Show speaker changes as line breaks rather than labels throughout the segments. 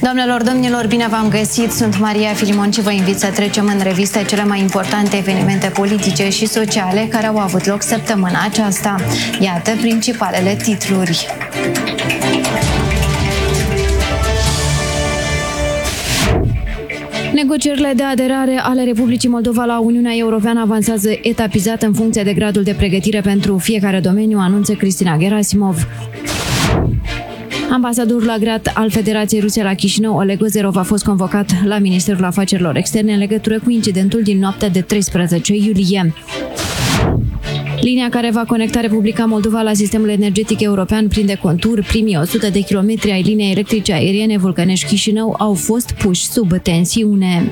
Doamnelor, domnilor, bine v-am găsit! Sunt Maria Filimon și vă invit să trecem în revistă cele mai importante evenimente politice și sociale care au avut loc săptămâna aceasta. Iată principalele titluri. Negocierile de aderare ale Republicii Moldova la Uniunea Europeană avansează etapizat în funcție de gradul de pregătire pentru fiecare domeniu, anunță Cristina Gerasimov. Ambasadorul agreat al Federației Ruse la Chișinău, Oleg Ozerov, a fost convocat la Ministerul Afacerilor Externe în legătură cu incidentul din noaptea de 13 iulie. Linia care va conecta Republica Moldova la sistemul energetic european prinde contur. Primii 100 de kilometri ai liniei electrice aeriene Vulcănești-Chișinău au fost puși sub tensiune.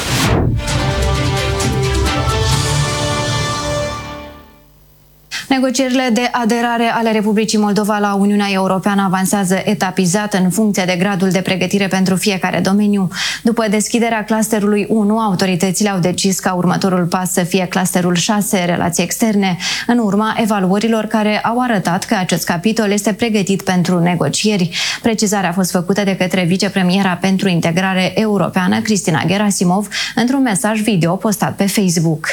Negocierile de aderare ale Republicii Moldova la Uniunea Europeană avansează etapizat în funcție de gradul de pregătire pentru fiecare domeniu. După deschiderea clusterului 1, autoritățile au decis ca următorul pas să fie clusterul 6, relații externe, în urma evaluărilor care au arătat că acest capitol este pregătit pentru negocieri. Precizarea a fost făcută de către vicepremiera pentru integrare europeană, Cristina Gerasimov, într-un mesaj video postat pe Facebook.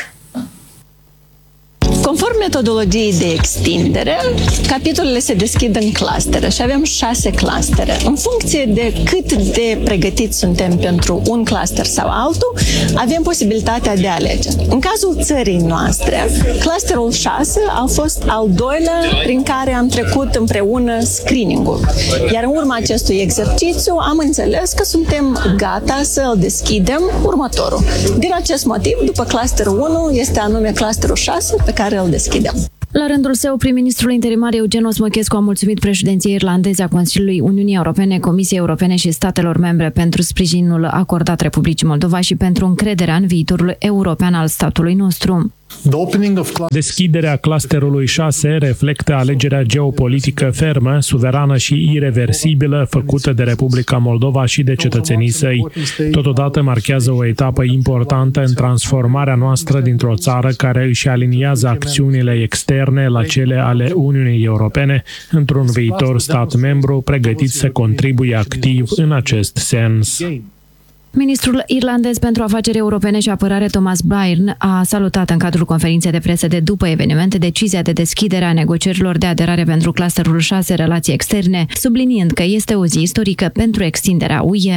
Conform metodologiei de extindere, capitolele se deschid în clustere și avem 6 clustere. În funcție de cât de pregătiți suntem pentru un cluster sau altul, avem posibilitatea de a alege. În cazul țării noastre, clusterul 6 a fost al doilea prin care am trecut împreună screening-ul. Iar în urma acestui exercițiu am înțeles că suntem gata să îl deschidem următorul. Din acest motiv, după clusterul 1, este anume clusterul 6 pe care îl deschidem.
La rândul său, prim-ministrul interimar Eugen Osmochescu a mulțumit președinției irlandeze a Consiliului Uniunii Europene, Comisiei Europene și statelor membre pentru sprijinul acordat Republicii Moldova și pentru încrederea în viitorul european al statului nostru.
Deschiderea clusterului 6 reflectă alegerea geopolitică fermă, suverană și ireversibilă făcută de Republica Moldova și de cetățenii săi. Totodată marchează o etapă importantă în transformarea noastră dintr-o țară care își aliniază acțiunile externe la cele ale Uniunii Europene într-un viitor stat membru pregătit să contribuie activ în acest sens.
Ministrul irlandez pentru afaceri europene și apărare Thomas Byrne a salutat în cadrul conferinței de presă de după evenimente decizia de deschidere a negocierilor de aderare pentru clusterul 6 relații externe, subliniind că este o zi istorică pentru extinderea UE.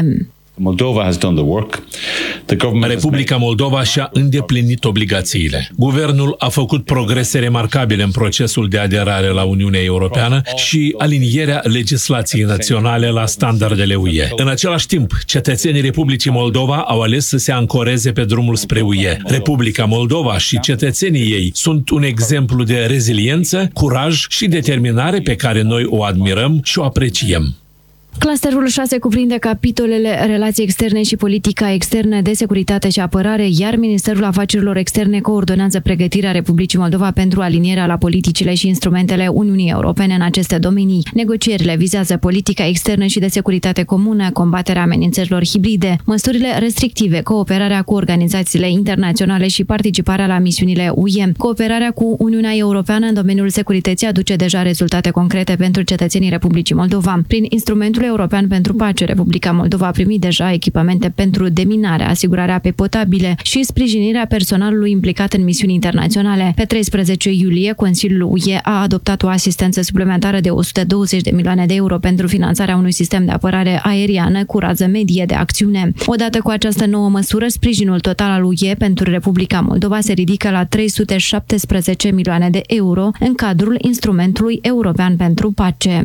Republica Moldova și-a îndeplinit obligațiile. Guvernul a făcut progrese remarcabile în procesul de aderare la Uniunea Europeană și alinierea legislației naționale la standardele UE. În același timp, cetățenii Republicii Moldova au ales să se ancoreze pe drumul spre UE. Republica Moldova și cetățenii ei sunt un exemplu de reziliență, curaj și determinare pe care noi o admirăm și o apreciem.
Clusterul 6 cuprinde capitolele relații externe și politica externă de securitate și apărare, iar Ministerul Afacerilor Externe coordonează pregătirea Republicii Moldova pentru alinierea la politicile și instrumentele Uniunii Europene în aceste domenii. Negocierile vizează politica externă și de securitate comună, combaterea amenințărilor hibride, măsurile restrictive, cooperarea cu organizațiile internaționale și participarea la misiunile UE. Cooperarea cu Uniunea Europeană în domeniul securității aduce deja rezultate concrete pentru cetățenii Republicii Moldova. Prin instrumentul european pentru pace, Republica Moldova a primit deja echipamente pentru deminare, asigurarea apei potabile și sprijinirea personalului implicat în misiuni internaționale. Pe 13 iulie, Consiliul UE a adoptat o asistență suplimentară de 120 de milioane de euro pentru finanțarea unui sistem de apărare aeriană cu rază medie de acțiune. Odată cu această nouă măsură, sprijinul total al UE pentru Republica Moldova se ridică la 317 milioane de euro în cadrul instrumentului european pentru pace.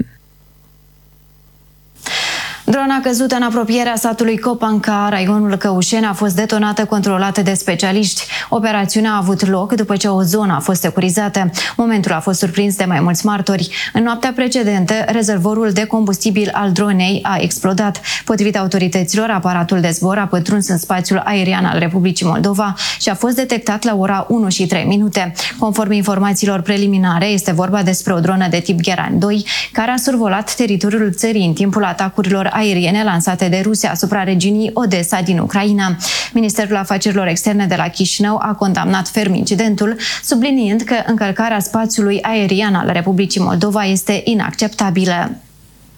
Drona căzută în apropierea satului Copanca, raionul Căușeni, a fost detonată controlată de specialiști. Operațiunea a avut loc după ce o zonă a fost securizată. Momentul a fost surprins de mai mulți martori. În noaptea precedentă, rezervorul de combustibil al dronei a explodat. Potrivit autorităților, aparatul de zbor a pătruns în spațiul aerian al Republicii Moldova și a fost detectat la ora 1 și 3 minute. Conform informațiilor preliminare, este vorba despre o dronă de tip Gheran 2, care a survolat teritoriul țării în timpul atacurilor aeriene lansate de Rusia asupra regiunii Odessa din Ucraina. Ministerul Afacerilor Externe de la Chișinău a condamnat ferm incidentul, subliniind că încălcarea spațiului aerian al Republicii Moldova este inacceptabilă.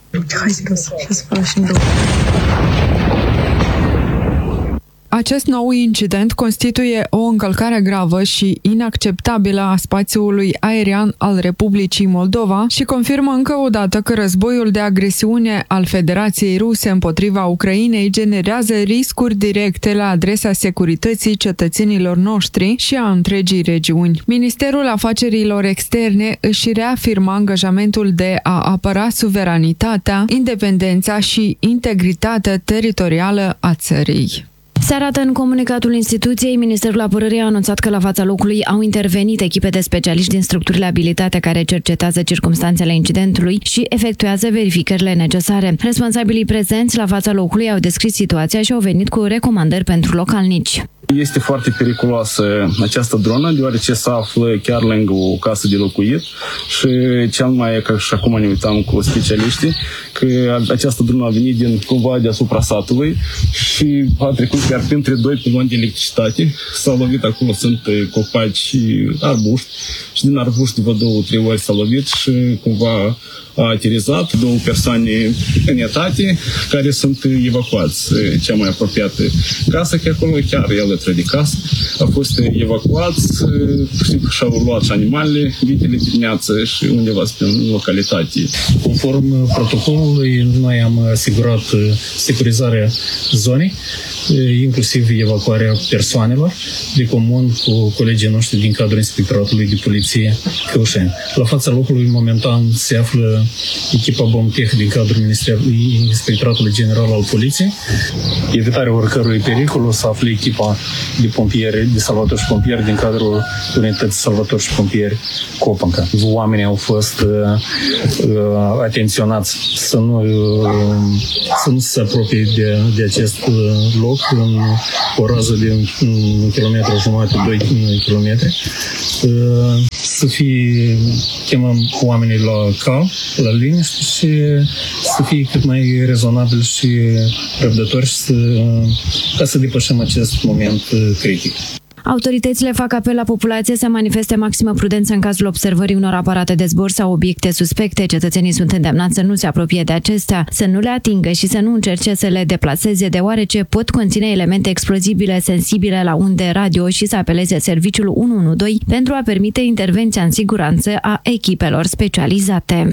Acest nou incident constituie o încălcare gravă și inacceptabilă a spațiului aerian al Republicii Moldova și confirmă încă o dată că războiul de agresiune al Federației Ruse împotriva Ucrainei generează riscuri directe la adresa securității cetățenilor noștri și a întregii regiuni. Ministerul Afacerilor Externe își reafirmă angajamentul de a apăra suveranitatea, independența și integritatea teritorială a țării.
Se arată în comunicatul instituției, Ministerul Apărării a anunțat că la fața locului au intervenit echipe de specialiști din structurile abilitate care cercetează circumstanțele incidentului și efectuează verificările necesare. Responsabilii prezenți la fața locului au descris situația și au venit cu recomandări pentru localnici.
Este foarte periculoasă această dronă, deoarece se află chiar lângă o casă de locuit și cel mai, ca și acum ne uitam cu specialiștii, că această dronă a venit cumva deasupra satului și a trecut chiar printre doi piloni de electricitate. S-a lovit acolo, sunt copaci și arbuști și din arbuști vă 2-3 ori s-a lovit și cumva a aterizat 2 persoane în etate care sunt evacuați. Cea mai apropiată casă, că acolo chiar el de casă, a fost evacuați și-au luat și animalele, vitele dimineață și undeva în localitate.
Conform protocolului, noi am asigurat securizarea zonei, inclusiv evacuarea persoanelor, de comun cu colegii noștri din cadrul Inspectoratului de Poliție Căușeni. La fața locului, momentan, se află echipa BOMTEH din cadrul Inspectoratului General al Poliției. Evitarea oricărui pericol o să afle echipa de pompieri, de salvatori și pompieri din cadrul unității salvatori și pompieri Copanca. Oamenii au fost atenționați să nu se apropie de acest loc în o rază de 1,5 km, 2 km. Să chemăm oamenii la calm, la liniște și să fie cât mai rezonabil și răbdători ca să depășim acest moment critic.
Autoritățile fac apel la populație să manifeste maximă prudență în cazul observării unor aparate de zbor sau obiecte suspecte. Cetățenii sunt îndemnați să nu se apropie de acestea, să nu le atingă și să nu încerce să le deplaseze, deoarece pot conține elemente explozibile sensibile la unde radio și să apeleze serviciul 112 pentru a permite intervenția în siguranță a echipelor specializate.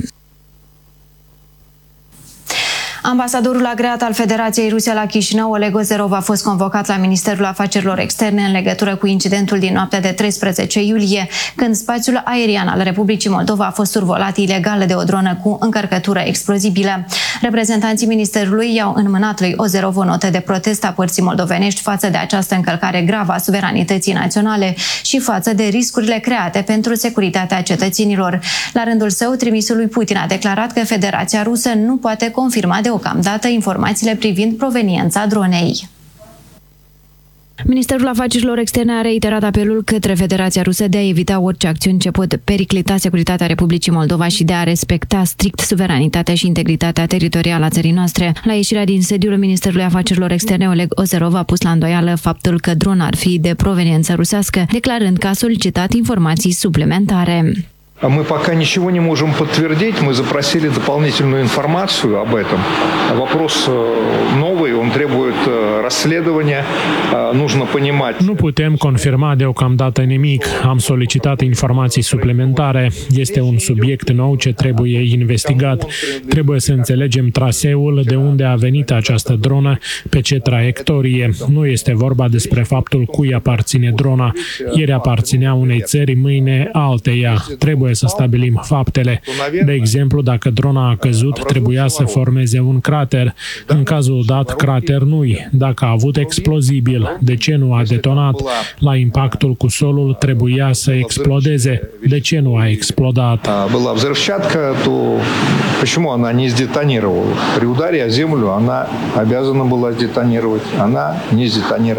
Ambasadorul agreat al Federației Ruse la Chișinău, Oleg Ozerov, a fost convocat la Ministerul Afacerilor Externe în legătură cu incidentul din noaptea de 13 iulie, când spațiul aerian al Republicii Moldova a fost survolat ilegal de o dronă cu încărcătură explozibilă. Reprezentanții Ministerului i-au înmânat lui Ozerov o notă de protest a părții moldovenești față de această încălcare gravă a suveranității naționale și față de riscurile create pentru securitatea cetățenilor. La rândul său, trimisul lui Putin a declarat că Federația Rusă nu poate confirma deocamdată informațiile privind proveniența dronei. Ministerul Afacerilor Externe a reiterat apelul către Federația Rusă de a evita orice acțiuni ce pot periclita securitatea Republicii Moldova și de a respecta strict suveranitatea și integritatea teritorială a țării noastre. La ieșirea din sediul Ministerului Afacerilor Externe, Oleg Ozerov a pus la îndoială faptul că drona ar fi de proveniență rusească, declarând că a solicitat informații suplimentare.
Мы пока ничего не можем подтвердить, мы запросили дополнительную информацию об этом. Вопрос новый, он требует расследования, нужно понимать.
Nu putem confirma deocamdată nimic. Am solicitat informații suplimentare. Este un subiect nou ce trebuie investigat. Trebuie să înțelegem traseul, de unde a venit această dronă, pe ce traiectorie. Nu este vorba despre faptul cui aparține drona. Ieri aparținea unei țări, mâine alteia. Trebuie să stabilim faptele. De exemplu, dacă drona a căzut, trebuia să formeze un crater. În cazul dat, crater nu-i. Dacă a avut explozibil, de ce nu a detonat? La impactul cu solul trebuia să explodeze. De ce nu a explodat?
Была взрывчатка, то почему она не сдетонировала? При ударе о землю она обязана была сдетонировать. Она не сдетонировала.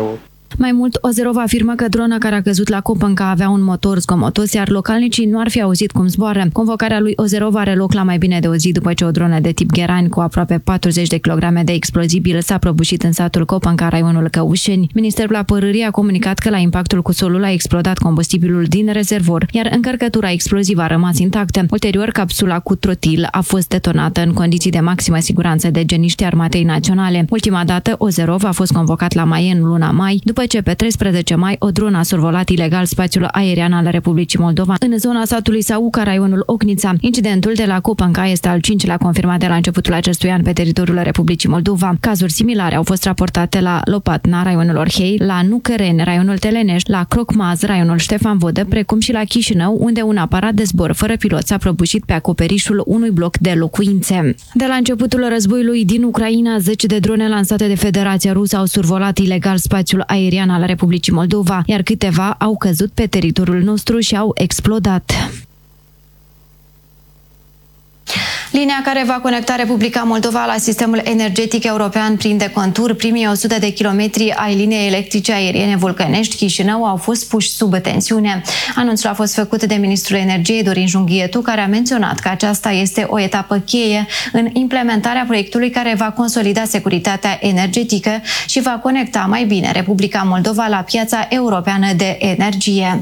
Mai mult, Ozerov afirmă că drona care a căzut la Kopanka avea un motor zgomotos, iar localnicii nu ar fi auzit cum zboară. Convocarea lui Ozerov are loc la mai bine de o zi după ce o dronă de tip Gheran cu aproape 40 de kilograme de explozibil s-a prăbușit în satul Kopanka, raionul Căușeni. Ministerul Apărării a comunicat că la impactul cu solul a explodat combustibilul din rezervor, iar încărcătura explozivă a rămas intactă. Ulterior, capsula cu trotil a fost detonată în condiții de maximă siguranță de geniștii Armatei Naționale. Ultima dată, Ozerov a fost convocat la Maie în luna mai, după ce pe 13 mai o dronă a survolat ilegal spațiul aerian al Republicii Moldova în zona satului Sauca, raionul Ocnița. Incidentul de la Kopanka este al 5-lea confirmat de la începutul acestui an pe teritoriul Republicii Moldova. Cazuri similare au fost raportate la Lopatna, raionul Orhei, la Nucăreni, raionul Teleneș, la Crocmaz, raionul Ștefan Vodă, precum și la Chișinău, unde un aparat de zbor fără pilot s-a prăbușit pe acoperișul unui bloc de locuințe. De la începutul războiului din Ucraina, 10 de drone lansate de Federația Rusă au survolat ilegal spațiul aerian al Republicii Moldova, iar câteva au căzut pe teritoriul nostru și au explodat. Linia care va conecta Republica Moldova la sistemul energetic european prinde contur. Primii 100 de kilometri ai liniei electrice aeriene Vulcănești-Chișinău au fost puși sub tensiune. Anunțul a fost făcut de ministrul energiei Dorin Junghietu, care a menționat că aceasta este o etapă cheie în implementarea proiectului care va consolida securitatea energetică și va conecta mai bine Republica Moldova la piața europeană de energie.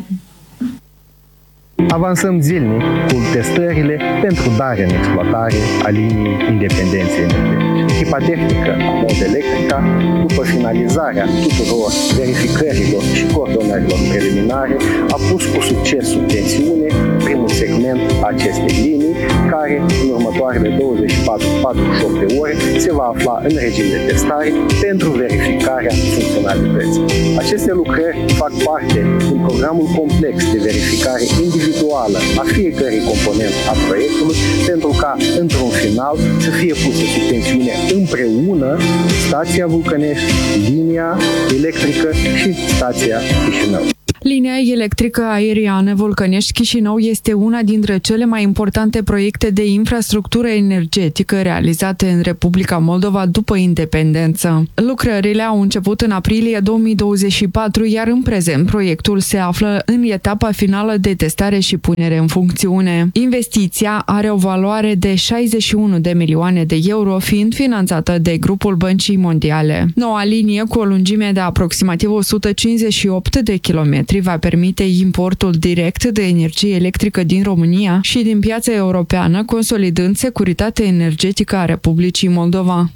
Avansăm zilnic cu testările pentru darea în exploatare a liniei independenței energetice. Echipa tehnică a Mod Electrica, după finalizarea tuturor verificărilor și coordonărilor preliminare, a pus cu succes sub tensiune primul segment a acestei linii, care în următoarele 24-48 de ore se va afla în regim de testare pentru verificarea funcționalității. Aceste lucrări fac parte din programul complex de verificare individuală a fiecărei componente a proiectului, pentru ca, într-un final, să fie pusă sub tensiune împreună stația Vulcănești, linia electrică și stația Chișinău.
Linia electrică aeriană Vulcănești-Chișinău este una dintre cele mai importante proiecte de infrastructură energetică realizate în Republica Moldova după independență. Lucrările au început în aprilie 2024, iar în prezent proiectul se află în etapa finală de testare și punere în funcțiune. Investiția are o valoare de 61 de milioane de euro, fiind finanțată de Grupul Băncii Mondiale. Noua linie, cu o lungime de aproximativ 158 de kilometri, va permite importul direct de energie electrică din România și din piața europeană, consolidând securitatea energetică a Republicii Moldova.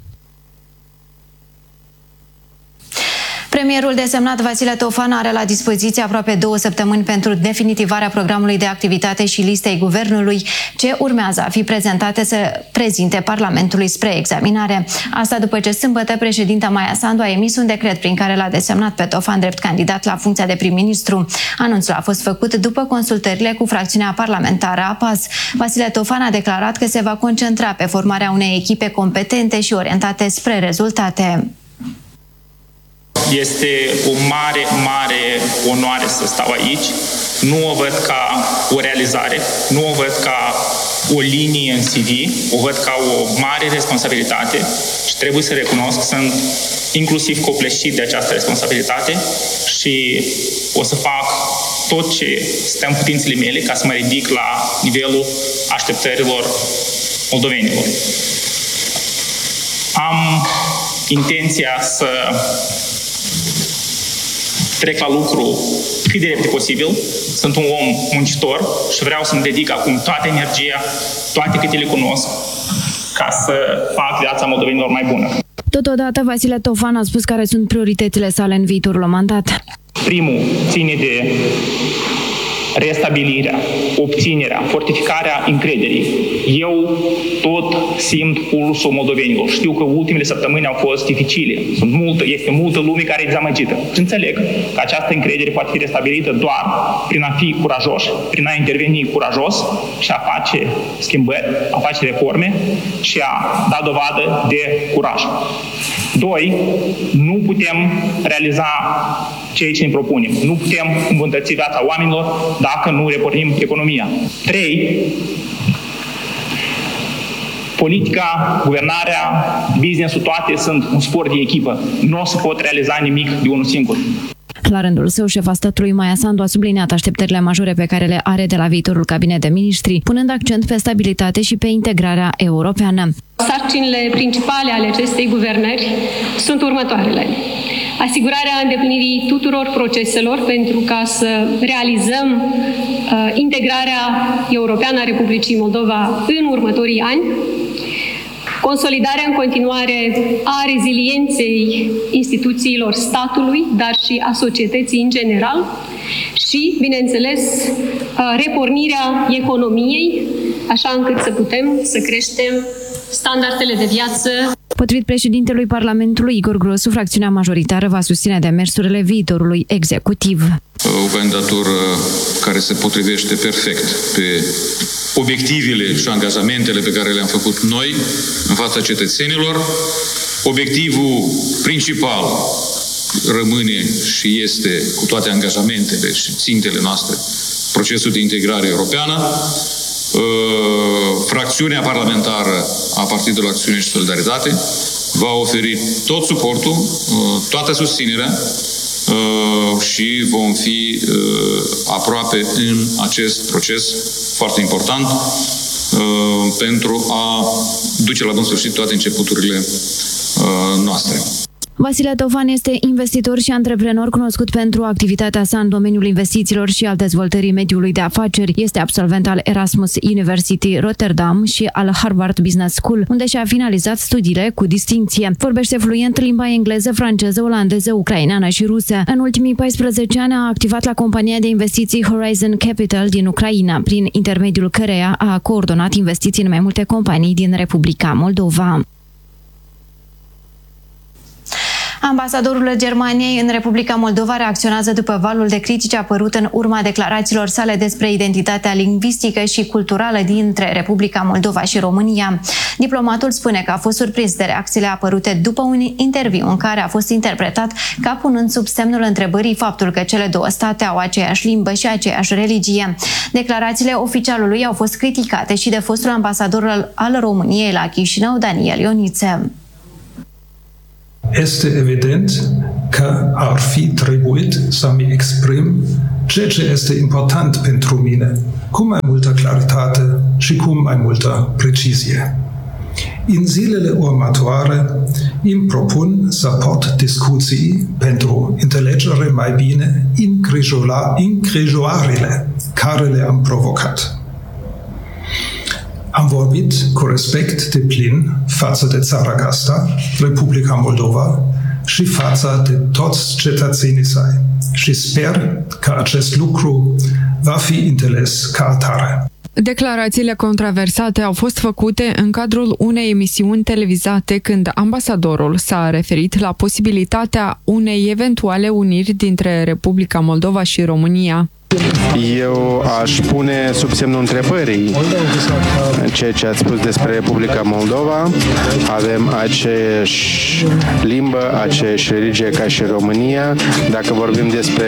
Premierul desemnat Vasile Tofan are la dispoziție aproape 2 săptămâni pentru definitivarea programului de activitate și listei guvernului, ce urmează a fi prezentate să prezinte Parlamentului spre examinare. Asta după ce sâmbătă președinta Maia Sandu a emis un decret prin care l-a desemnat pe Tofan drept candidat la funcția de prim-ministru. Anunțul a fost făcut după consultările cu fracțiunea parlamentară a PAS. Vasile Tofan a declarat că se va concentra pe formarea unei echipe competente și orientate spre rezultate.
Este o mare, mare onoare să stau aici. Nu o văd ca o realizare, nu o văd ca o linie în CV, o văd ca o mare responsabilitate și trebuie să recunosc că sunt inclusiv copleșit de această responsabilitate și o să fac tot ce stă în putințele mele ca să mă ridic la nivelul așteptărilor moldovenilor. Am intenția să trec la lucru cât de repede posibil. Sunt un om muncitor și vreau să-mi dedic acum toată energia, toate câte le cunosc, ca să fac viața moldovenilor mai bună.
Totodată, Vasile Tofan a spus care sunt prioritățile sale în viitorul mandat.
Primul ține de restabilirea, obținerea, fortificarea încrederii. Eu tot simt pulsul moldovenilor. Știu că ultimele săptămâni au fost dificile. Este multă lume care e dezamăgită. Și înțeleg că această încredere poate fi restabilită doar prin a fi curajoși, prin a interveni curajos și a face schimbări, a face reforme și a da dovadă de curaj. 2. Nu putem realiza ceea ce ne propunem. Nu putem îmbunătăți viața oamenilor dacă nu repornim economia. 3. Politica, guvernarea, business-ul, toate sunt un sport de echipă. Nu o să pot realiza nimic de unul singur.
La rândul său, șefa statului Maia Sandu a subliniat așteptările majore pe care le are de la viitorul cabinet de miniștri, punând accent pe stabilitate și pe integrarea europeană.
Sarcinile principale ale acestei guvernări sunt următoarele. Asigurarea îndeplinirii tuturor proceselor pentru ca să realizăm integrarea europeană a Republicii Moldova în următorii ani, consolidarea în continuare a rezilienței instituțiilor statului, dar și a societății în general și, bineînțeles, repornirea economiei, așa încât să putem să creștem standardele de viață.
Potrivit președintelui Parlamentului Igor Grosu, fracțiunea majoritară va susține demersurile viitorului executiv.
O candidatură care se potrivește perfect pe obiectivele și angajamentele pe care le-am făcut noi în fața cetățenilor. Obiectivul principal rămâne și este, cu toate angajamentele și țintele noastre, procesul de integrare europeană. Fracțiunea parlamentară a Partidului Acțiune și Solidaritate va oferi tot suportul, toată susținerea și vom fi aproape în acest proces foarte important pentru a duce la bun sfârșit toate începuturile noastre.
Vasile Tofan este investitor și antreprenor cunoscut pentru activitatea sa în domeniul investițiilor și al dezvoltării mediului de afaceri. Este absolvent al Erasmus University Rotterdam și al Harvard Business School, unde și-a finalizat studiile cu distincție. Vorbește fluent limba engleză, franceză, olandeză, ucraineană și rusă. În ultimii 14 ani a activat la compania de investiții Horizon Capital din Ucraina, prin intermediul căreia a coordonat investiții în mai multe companii din Republica Moldova. Ambasadorul Germaniei în Republica Moldova reacționează după valul de critici apărut în urma declarațiilor sale despre identitatea lingvistică și culturală dintre Republica Moldova și România. Diplomatul spune că a fost surprins de reacțiile apărute după un interviu în care a fost interpretat ca punând sub semnul întrebării faptul că cele două state au aceeași limbă și aceeași religie. Declarațiile oficialului au fost criticate și de fostul ambasador al României la Chișinău, Daniel Ioniță.
Este evident că ar fi trebuit să-mi exprim ceea ce este important pentru mine, cu mai multă claritate și cu mai multă precizie. În zilele următoare îmi propun să port discuții pentru înțelegere mai bine îngrijorările care le-am provocat. Am vorbit cu respect deplin față de țara gazdă, Republica Moldova, și față de toți cetățenii săi. Și sper că acest lucru va fi înțeles ca atare.
Declarațiile controversate au fost făcute în cadrul unei emisiuni televizate când ambasadorul s-a referit la posibilitatea unei eventuale uniri dintre Republica Moldova și România.
Eu aș pune sub semnul întrebării ceea ce ați spus despre Republica Moldova. Avem aceeași limbă, aceeași religie ca și România. Dacă vorbim despre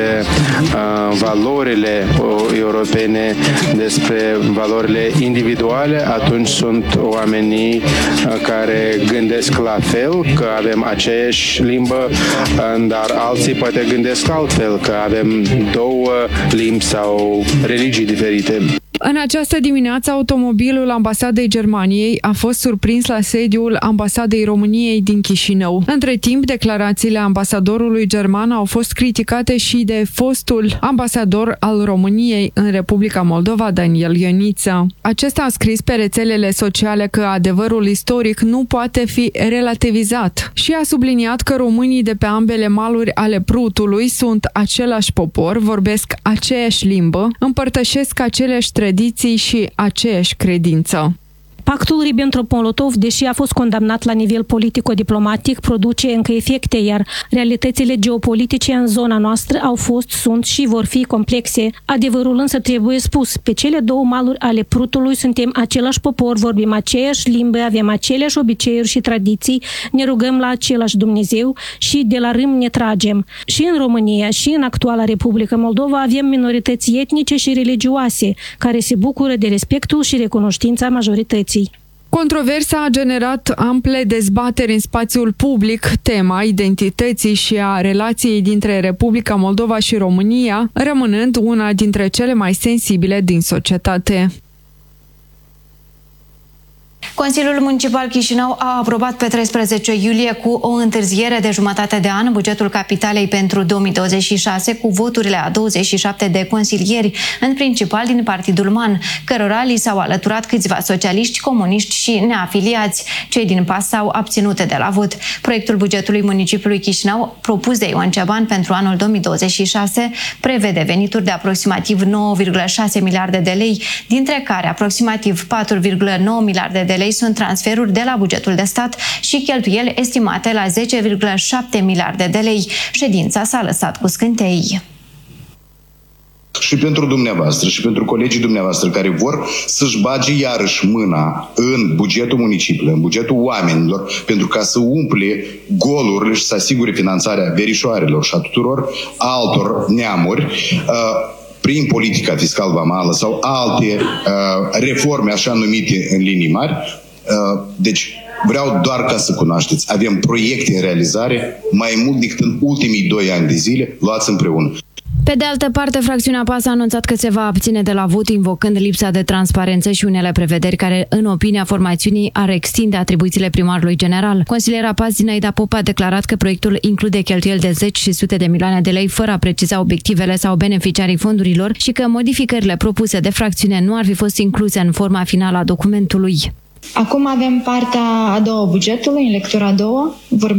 valorile europene, despre valorile individuale, atunci sunt oamenii care gândesc la fel, că avem aceeași limbă, dar alții poate gândesc altfel, că avem două limbi sau religii diferite.
În această dimineață, automobilul ambasadei Germaniei a fost surprins la sediul ambasadei României din Chișinău. Între timp, declarațiile ambasadorului german au fost criticate și de fostul ambasador al României în Republica Moldova, Daniel Ioniță. Acesta a scris pe rețelele sociale că adevărul istoric nu poate fi relativizat și a subliniat că românii de pe ambele maluri ale Prutului sunt același popor, vorbesc aceeași limbă, împărtășesc aceleași tradiții și aceeași credință.
Pactul Ribbentrop-Molotov, deși a fost condamnat la nivel politico-diplomatic, produce încă efecte, iar realitățile geopolitice în zona noastră au fost, sunt și vor fi complexe. Adevărul însă trebuie spus. Pe cele două maluri ale Prutului suntem același popor, vorbim aceeași limbă, avem aceleași obiceiuri și tradiții, ne rugăm la același Dumnezeu și de la râm ne tragem. Și în România și în actuala Republică Moldova avem minorități etnice și religioase, care se bucură de respectul și recunoștința majorității.
Controversa a generat ample dezbateri în spațiul public. Tema identității și a relației dintre Republica Moldova și România, rămânând una dintre cele mai sensibile din societate.
Consiliul Municipal Chișinău a aprobat pe 13 iulie cu o întârziere de jumătate de an bugetul capitalei pentru 2026 cu voturile a 27 de consilieri, în principal din Partidul MAN, cărora li s-au alăturat câțiva socialiști, comuniști și neafiliați. Cei din PAS s-au abținut de la vot. Proiectul bugetului municipiului Chișinău, propus de Ioan Ceban pentru anul 2026, prevede venituri de aproximativ 9,6 miliarde de lei, dintre care aproximativ 4,9 miliarde de lei sunt transferuri de la bugetul de stat și cheltuieli estimate la 10,7 miliarde de lei. Ședința s-a lăsat cu scântei.
Și pentru dumneavoastră și pentru colegii dumneavoastră care vor să-și bage iarăși mâna în bugetul municipiului, în bugetul oamenilor, pentru ca să umple golurile și să asigure finanțarea verișoarelor și a tuturor altor neamuri, prin politica fiscal-vamală sau alte reforme așa numite în linii mari. Deci vreau doar ca să cunoașteți, avem proiecte în realizare mai mult decât în ultimii 2 ani de zile, luați împreună.
Pe de altă parte, fracțiunea PAS a anunțat că se va abține de la vot, invocând lipsa de transparență și unele prevederi care, în opinia formațiunii, ar extinde atribuțiile primarului general. Consiliera PAS Zinaida Popa a declarat că proiectul include cheltuieli de 10 și sute de milioane de lei fără a preciza obiectivele sau beneficiarii fondurilor și că modificările propuse de fracțiune nu ar fi fost incluse în forma finală a documentului.
Acum avem partea a doua a bugetului, în lectura a doua.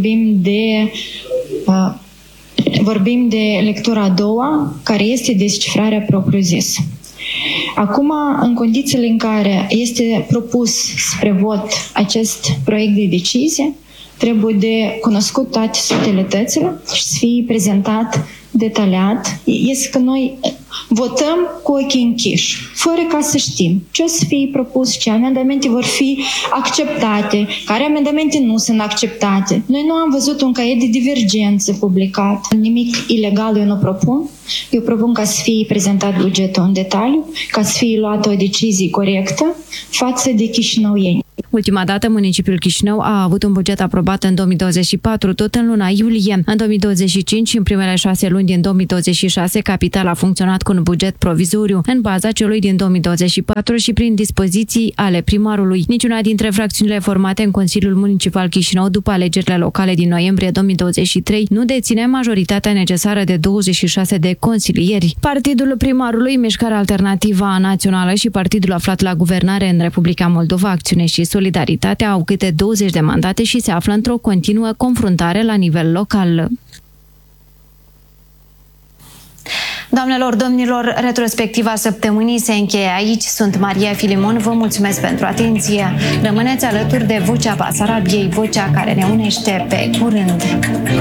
Vorbim de lectura a doua, care este descifrarea propriu-zisă. Acum, în condițiile în care este propus spre vot acest proiect de decizie, trebuie de cunoscut toate subtilitățile și să fie prezentat detaliat. Este că noi votăm cu ochii închiși, fără ca să știm ce o să fie propus, ce amendamente vor fi acceptate, care amendamente nu sunt acceptate. Noi nu am văzut un caiet de divergență publicat. Nimic ilegal eu nu propun. Eu propun ca să fie prezentat bugetul în detaliu, ca să fie luată o decizie corectă față de chișinăuieni.
Ultima dată, municipiul Chișinău a avut un buget aprobat în 2024, tot în luna iulie. În 2025, în primele 6 luni din 2026, capitala a funcționat cu un buget provizoriu, în baza celui din 2024 și prin dispoziții ale primarului. Niciuna dintre fracțiunile formate în Consiliul Municipal Chișinău după alegerile locale din noiembrie 2023 nu deține majoritatea necesară de 26 de consilieri. Partidul primarului, Mișcarea Alternativă Națională și partidul aflat la guvernare în Republica Moldova, Acțiune și Solidaritate, au câte 20 de mandate și se află într-o continuă confruntare la nivel local. Doamnelor, domnilor, retrospectiva săptămânii se încheie aici. Sunt Maria Filimon, vă mulțumesc pentru atenție. Rămâneți alături de Vocea Basarabiei, vocea care ne unește. Pe curând!